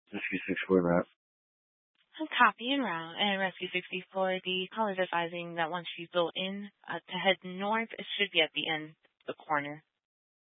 Rescue 64 route. Copy en route. And Rescue 64, the caller is advising that once you go in to head north, it should be at the end of the corner.